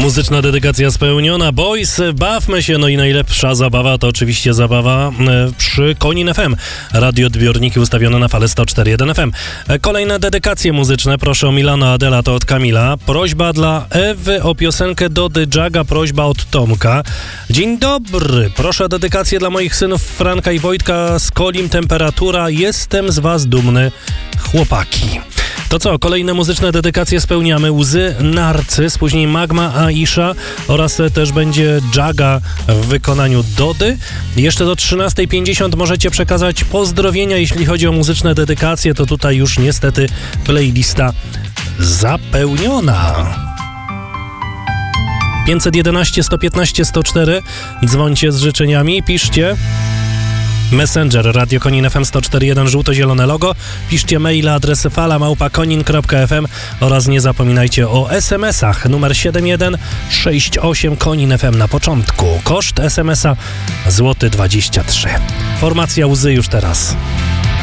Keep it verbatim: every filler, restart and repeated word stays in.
Muzyczna dedykacja spełniona. Boys, bawmy się. No i najlepsza zabawa to oczywiście zabawa e, przy Konin F M. Radioodbiorniki ustawione na fale sto cztery jeden F M. E, kolejne dedykacje muzyczne. Proszę o Milano Adela, to od Kamila. Prośba dla Ewy o piosenkę Dody Jaga, prośba od Tomka. Dzień dobry. Proszę o dedykację dla moich synów Franka i Wojtka z Kolim. Temperatura. Jestem z was dumny, chłopaki. To co, kolejne muzyczne dedykacje spełniamy. Łzy Narcyz, później Magma Aisha oraz też będzie Jaga w wykonaniu Dody. Jeszcze do trzynastej pięćdziesiąt możecie przekazać pozdrowienia, jeśli chodzi o muzyczne dedykacje, to tutaj już niestety playlista zapełniona. pięćset jedenaście, sto piętnaście, sto cztery. Dzwońcie z życzeniami, piszcie. Messenger, Radio Konin F M sto cztery jeden, żółto-zielone logo. Piszcie maila, adresy fala małpa konin kropka f m oraz nie zapominajcie o es em esach. Numer siedem jeden sześć osiem Konin F M na początku. Koszt es em esa złoty dwadzieścia trzy. Formacja Łzy już teraz.